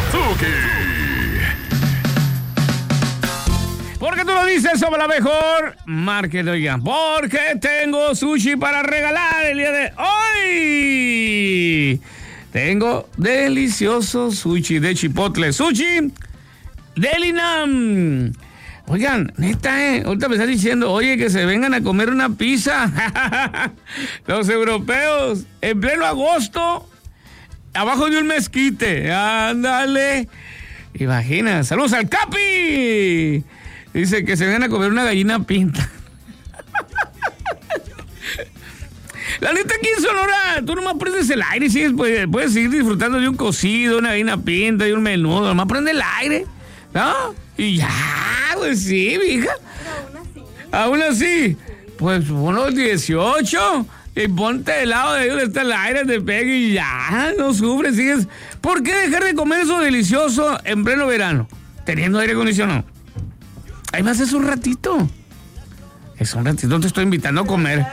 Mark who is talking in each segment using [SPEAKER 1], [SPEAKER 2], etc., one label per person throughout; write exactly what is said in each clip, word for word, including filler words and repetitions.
[SPEAKER 1] Tuki.
[SPEAKER 2] Porque tú lo dices, somos la mejor. Márquete, oigan. Porque tengo sushi para regalar el día de hoy. Tengo delicioso sushi de chipotle. Sushi del INAM. Oigan, neta, eh. Ahorita me están diciendo, oye, que se vengan a comer una pizza. Los europeos, en pleno agosto, abajo de un mezquite. Ándale. Imagina. Saludos al Capi. Dice que se vengan a comer una gallina pinta. La neta, aquí en Sonora, tú nomás prendes el aire y sigues, puedes, puedes seguir disfrutando de un cocido, una gallina pinta y un menudo. Nomás prende el aire, ¿no? Y ya, pues sí, mija. Pero aún así. Aún así, pues unos dieciocho y ponte del lado de ahí donde está el aire, te pega y ya, no sufres, sigues. ¿Por qué dejar de comer eso delicioso en pleno verano? Teniendo aire acondicionado. Ahí más es un ratito. Es un ratito, te estoy invitando a comer.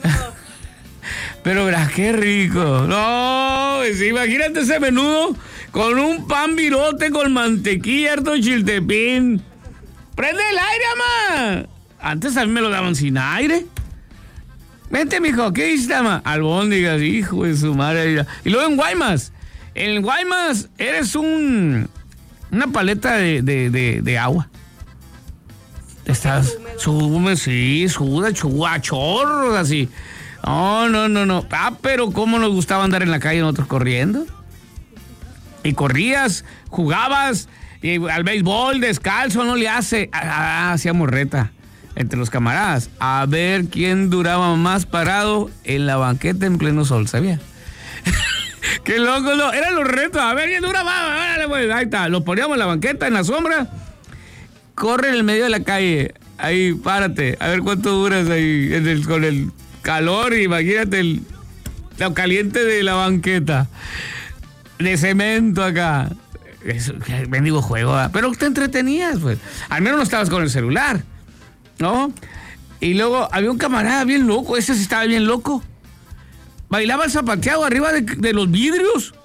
[SPEAKER 2] Pero verás, qué rico. No, pues, imagínate ese menudo con un pan virote con mantequilla, harto chiltepín. ¡Prende el aire, mamá! Antes a mí me lo daban sin aire. Vente, mijo, ¿qué hiciste, mamá? Albóndigas, hijo de su madre. Y luego en Guaymas. En Guaymas eres un... una paleta de, de, de, de agua. Estás, sume, sí, suda, chua, chorros, así. No, no, no, no. Ah, pero cómo nos gustaba andar en la calle nosotros corriendo. Y corrías, jugabas, y al béisbol, descalzo, no le hace. Ah, hacíamos reta entre los camaradas. A ver quién duraba más parado en la banqueta en pleno sol, ¿sabía? Qué loco, no. Eran los retos. A ver quién dura más. Árale, pues. Ahí está. Los poníamos en la banqueta, en la sombra. Corre en el medio de la calle, ahí, párate, a ver cuánto duras ahí en el, con el calor, imagínate el, lo caliente de la banqueta, de cemento acá. Es un bendigo juego, ¿eh? Pero te entretenías, pues. Al menos no estabas con el celular, ¿no? Y luego había un camarada bien loco, ese sí estaba bien loco. Bailaba el zapateado arriba de, de los vidrios.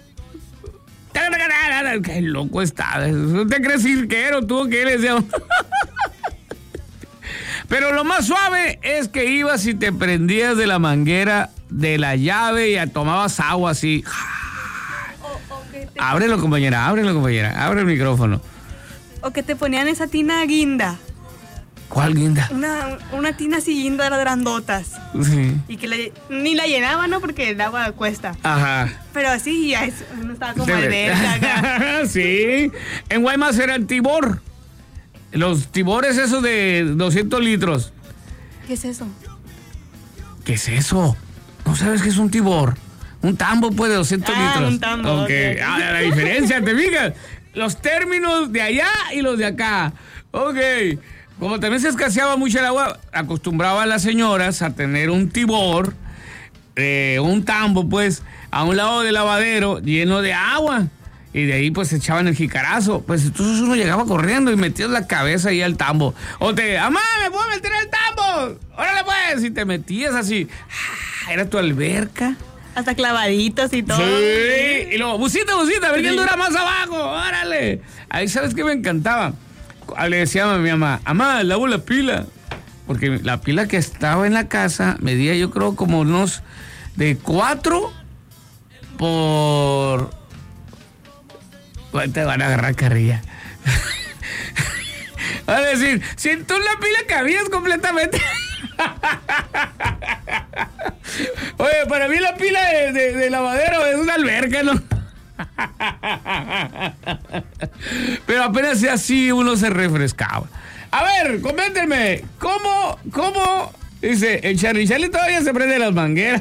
[SPEAKER 2] Qué loco está. ¿No te crees cirquero tú que eres? Pero lo más suave es que ibas y te prendías de la manguera de la llave y tomabas agua así. O, o que te... Ábrelo, compañera, ábrelo, compañera. Abre el micrófono.
[SPEAKER 3] O que te ponían esa tina guinda.
[SPEAKER 2] ¿Cuál guinda?
[SPEAKER 3] Una, una tina así guinda de las grandotas.
[SPEAKER 2] Sí.
[SPEAKER 3] Y que la, ni la llenaba, ¿no? Porque el agua cuesta.
[SPEAKER 2] Ajá.
[SPEAKER 3] Pero así ya es, no estaba como alberca acá.
[SPEAKER 2] Sí. En Guaymas era el tibor. Los tibores esos de doscientos litros.
[SPEAKER 3] ¿Qué es eso?
[SPEAKER 2] ¿Qué es eso? ¿No sabes qué es un tibor? Un tambo, pues, de doscientos
[SPEAKER 3] ah,
[SPEAKER 2] litros.
[SPEAKER 3] un tambo.
[SPEAKER 2] Okay. Okay. Ah, la diferencia, ¿te fijas? Los términos de allá y los de acá. Ok. Como también se escaseaba mucho el agua, acostumbraba a las señoras a tener un tibor, eh, un tambo, pues, a un lado del lavadero lleno de agua. Y de ahí, pues, se echaban el jicarazo. Pues, entonces uno llegaba corriendo y metías la cabeza ahí al tambo. O te, ¡amá, me puedo meter al tambo! ¡Órale, pues! Y te metías así. Ah, era tu alberca.
[SPEAKER 3] Hasta clavaditos y todo.
[SPEAKER 2] Sí. Y luego, busita, busita, a ver quién dura más abajo. ¡Órale! Ahí, ¿sabes qué me encantaba? Le decía a mi mamá, mamá, lavo la pila. Porque la pila que estaba en la casa medía, yo creo, como unos de cuatro por... Te van a agarrar carrilla. Van a decir, si tú en la pila cabías completamente. Oye, para mí la pila de, de, de lavadero es una alberca, ¿no? Pero apenas así uno se refrescaba. A ver, coméntenme, ¿cómo, cómo? Dice, el Charlie Charlie todavía se prende las mangueras.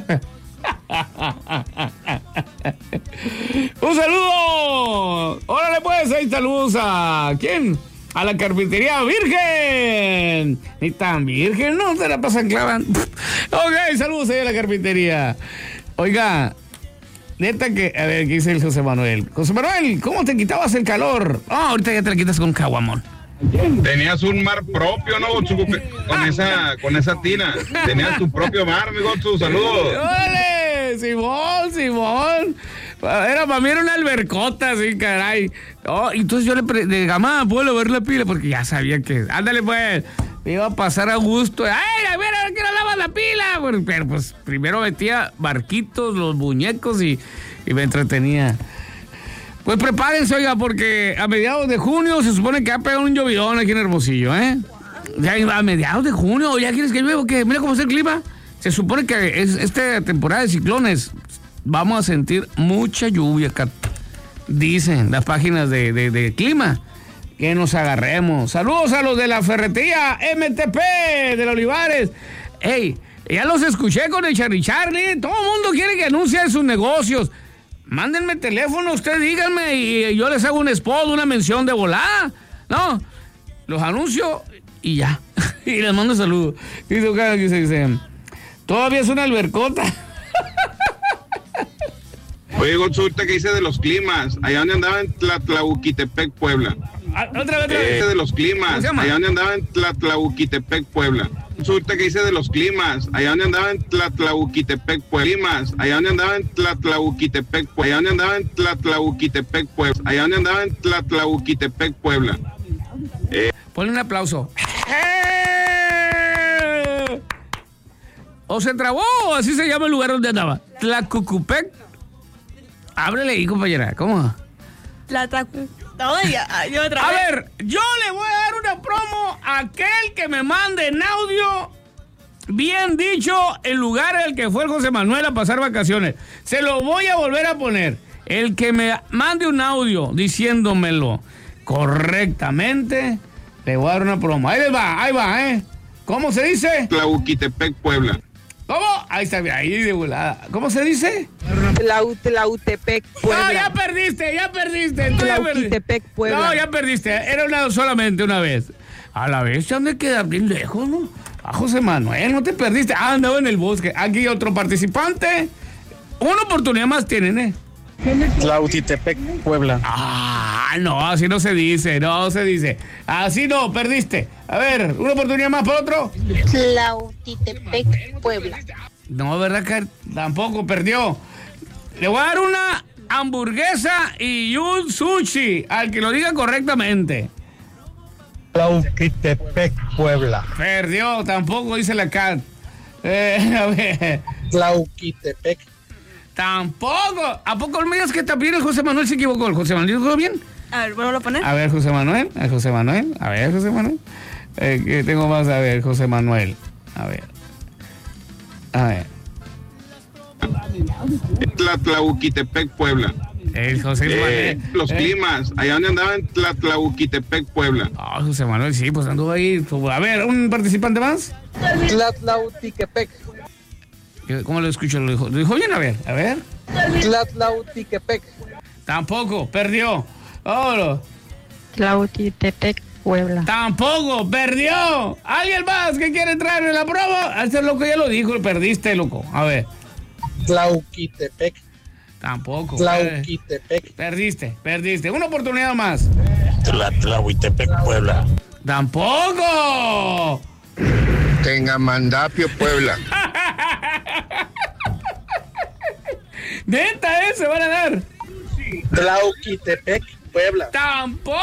[SPEAKER 2] Un saludo. Órale pues, ahí saludos a ¿quién? A la carpintería virgen. Ni tan virgen, no se la pasan clavando. Ok, saludos ahí a la carpintería. Oiga, neta que, a ver, ¿qué dice el José Manuel? José Manuel, ¿cómo te quitabas el calor? Oh, ahorita ya te la quitas con caguamón.
[SPEAKER 4] Tenías un mar propio, ¿no, Gotsu? Con esa, con esa tina. Tenías tu propio mar, mi Gotsu. Saludos.
[SPEAKER 2] ¡Órale! Simón, Simón. Era para mí era una albercota, así, caray. Oh, entonces yo le pre- de mamá, ¿puedo ver la pila? Porque ya sabía que, ándale pues, me iba a pasar a gusto. ¡Ay, a ver, a ver que no lavas la pila! Bueno, pero pues primero metía barquitos, los muñecos y, y me entretenía. Pues prepárense, oiga, porque a mediados de junio se supone que va a pegar un llovidón aquí en Hermosillo, ¿eh? Ya a mediados de junio, ¿ya quieres que llueva o qué? Mira cómo está el clima. Se supone que es esta temporada de ciclones. Vamos a sentir mucha lluvia acá. Dicen las páginas de, de, de clima. Que nos agarremos. Saludos a los de la ferretería M T P de los Olivares. Ey, ya los escuché con el Charlie Charlie. Todo el mundo quiere que anuncie sus negocios. Mándenme teléfono, ustedes díganme y yo les hago un spot, una mención de volada. No, los anuncio y ya. Y les mando saludos. Dice, dice, dice, todavía es una albercota.
[SPEAKER 4] Oye, Gonzurta, ¿qué dice de los climas? Allá donde andaba en Tlatlauquitepec, Puebla.
[SPEAKER 2] Ah, otra vez, otra
[SPEAKER 4] ¿Qué
[SPEAKER 2] vez.
[SPEAKER 4] dice de los climas? Allá donde andaba en Tlatlauquitepec, Puebla. Gonzurta, ¿qué dice de los climas? Allá donde andaba en Tlatlauquitepec, Puebla. Climas. Allá donde andaba en Tlatlauquitepec, Puebla. Allá donde andaba en Tlatlauquitepec, Puebla. Allá donde andaba en Tlatlauquitepec, Puebla. Eh.
[SPEAKER 2] Ponle un aplauso. ¡Eh! ¿O se trabó? Así se llama el lugar donde andaba. Tlacucupec. Ábrele ahí, compañera. ¿Cómo?
[SPEAKER 3] La tacu. No, ya, yo otra
[SPEAKER 2] A
[SPEAKER 3] vez.
[SPEAKER 2] ver, yo le voy a dar una promo a aquel que me mande en audio, bien dicho, el lugar al que fue el José Manuel a pasar vacaciones. Se lo voy a volver a poner. El que me mande un audio diciéndomelo correctamente, le voy a dar una promo. Ahí les va, ahí va, ¿eh? ¿Cómo se dice?
[SPEAKER 4] Tlahuquitepec, Puebla.
[SPEAKER 2] ¿Cómo? Ahí está, ahí de volada. ¿Cómo se dice?
[SPEAKER 1] Tlau- Tlautepec, Puebla.
[SPEAKER 2] No, ya perdiste, ya perdiste. Tú ya perdiste.
[SPEAKER 1] Tlahuquitepec, Puebla.
[SPEAKER 2] No, ya perdiste. Era una solamente una vez. A la vez, ya me queda bien lejos, ¿no? A José Manuel, no te perdiste. Ah, andaba en el bosque. Aquí otro participante. Una oportunidad más tienen, ¿eh?
[SPEAKER 5] Tlautitepec, Puebla.
[SPEAKER 2] Ah, no, así no se dice, no se dice. Así no, perdiste. A ver, una oportunidad más para otro.
[SPEAKER 6] Tlautitepec, Puebla.
[SPEAKER 2] No, ¿verdad que tampoco perdió? Le voy a dar una hamburguesa y un sushi al que lo diga correctamente.
[SPEAKER 5] Tlautitepec, Puebla.
[SPEAKER 2] Perdió, tampoco dice la Cat. Eh, a ver,
[SPEAKER 5] Tlautitepec.
[SPEAKER 2] tampoco. ¿A poco me digas que también el José Manuel se equivocó? ¿El José Manuel dijo bien?
[SPEAKER 3] A ver, vuelvo a poner.
[SPEAKER 2] A ver, José Manuel, a José Manuel, a ver, José Manuel. Eh, ¿qué tengo más? A ver, José Manuel. A ver. A ver.
[SPEAKER 4] Tlatlauquitepec, Puebla.
[SPEAKER 2] El José
[SPEAKER 4] Eh,
[SPEAKER 2] Manuel.
[SPEAKER 4] los
[SPEAKER 2] eh.
[SPEAKER 4] climas. Allá donde andaba en Tlatlauquitepec, Puebla.
[SPEAKER 2] Ah, José Manuel, sí, pues anduvo ahí. A ver, ¿un participante más?
[SPEAKER 1] Tlatlauquitepec.
[SPEAKER 2] ¿Cómo lo escucho? ¿Lo dijo, ¿Lo dijo bien? A ver, a ver.
[SPEAKER 1] Tlatlauquitepec.
[SPEAKER 2] Tampoco, perdió. Oh,
[SPEAKER 6] Tlautitepec, Puebla.
[SPEAKER 2] tampoco, perdió. ¿Alguien más que quiere entrar en la prueba? Este loco ya lo dijo, perdiste, loco. A ver,
[SPEAKER 5] Tlautitepec.
[SPEAKER 2] tampoco.
[SPEAKER 5] Tlautitepec.
[SPEAKER 2] Perdiste, perdiste. Una oportunidad más.
[SPEAKER 5] Tlatlauitepec, Puebla.
[SPEAKER 2] ¡Tampoco!
[SPEAKER 7] Tengamandapio, Puebla.
[SPEAKER 2] Neta, ¿eh? Se van a dar.
[SPEAKER 5] Tlautitepec, Puebla.
[SPEAKER 2] ¡Tampoco!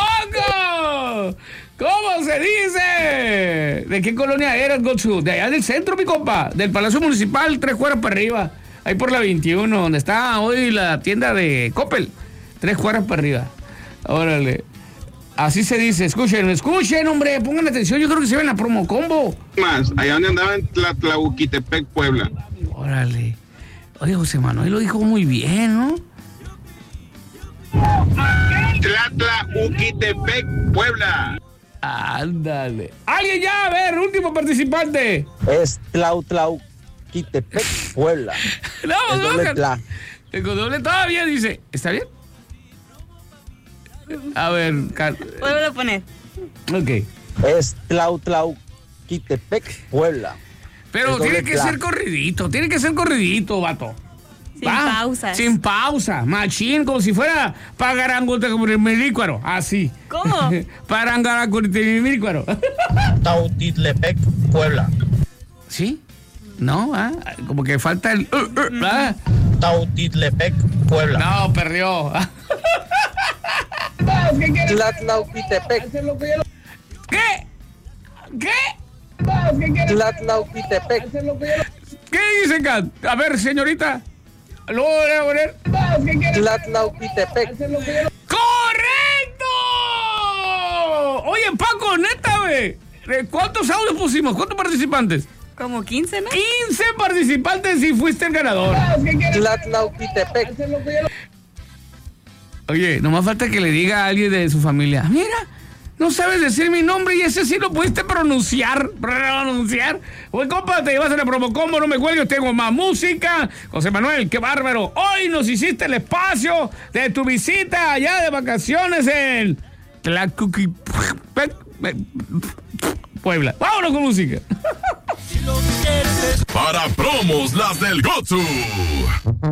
[SPEAKER 2] ¿Cómo se dice? ¿De qué colonia eras, Gotsu? De allá del centro, mi compa. Del Palacio Municipal, tres cuadras para arriba. Ahí por la veintiuno, donde está hoy la tienda de Coppel. Tres cuadras para arriba. Órale. Así se dice. Escuchen, escuchen, hombre. Pongan atención. Yo creo que se ve en la promo combo.
[SPEAKER 4] Más. Allá donde andaba en Tlatlauquitepec, Puebla.
[SPEAKER 2] Órale. Oye, José Manuel lo dijo muy bien, ¿no?
[SPEAKER 4] Tlatlauquitepec, Puebla.
[SPEAKER 2] Ándale. ¿Alguien ya? A ver, último participante.
[SPEAKER 5] Es Tlautitepec, Puebla.
[SPEAKER 2] No,
[SPEAKER 5] Es
[SPEAKER 2] no,
[SPEAKER 5] doble
[SPEAKER 2] no.
[SPEAKER 5] tla.
[SPEAKER 2] Tengo doble todavía, dice. ¿Está bien? A ver, Car-
[SPEAKER 3] Vuelvo a poner.
[SPEAKER 2] ok.
[SPEAKER 5] Es Tlautitepec, Puebla.
[SPEAKER 2] Pero
[SPEAKER 5] Es
[SPEAKER 2] tiene
[SPEAKER 5] doble
[SPEAKER 2] que
[SPEAKER 5] tla.
[SPEAKER 2] ser corridito, tiene que ser corridito, vato.
[SPEAKER 3] Sin pausas.
[SPEAKER 2] Sin pausa, machín, como si fuera pagarangotecumilícuaro, así.
[SPEAKER 3] ¿Cómo?
[SPEAKER 2] Parangaracuritimilícuaro.
[SPEAKER 5] Tlautitepec, Puebla.
[SPEAKER 2] ¿Sí? ¿No? ¿Ah? Como que falta el... uh, uh, ¿ah?
[SPEAKER 5] Tlautitlepec, Puebla.
[SPEAKER 2] No, perdió.
[SPEAKER 1] Tlatlauquitepec.
[SPEAKER 2] ¿Qué? ¿Qué?
[SPEAKER 1] Tlatlauquitepec.
[SPEAKER 2] ¿Qué dice, Kat? A ver, señorita. Luego, a ver.
[SPEAKER 1] Tlatlauquitepec.
[SPEAKER 2] ¡Correcto! Oye, Paco, neta, güey. ¿Cuántos audios pusimos? ¿Cuántos participantes?
[SPEAKER 3] Como quince, ¿no?
[SPEAKER 2] quince participantes y fuiste el ganador.
[SPEAKER 1] Tlatlauquitepec.
[SPEAKER 2] Oye, nomás falta que le diga a alguien de su familia, mira, no sabes decir mi nombre y ese sí lo pudiste pronunciar. Pronunciar. Oye, compa, te llevas a la promocombo, no me cuelgues, tengo más música. José Manuel, qué bárbaro. Hoy nos hiciste el espacio de tu visita allá de vacaciones en Tlacuquipec, Puebla. Vámonos con música.
[SPEAKER 7] Para promos, las del Gotsu.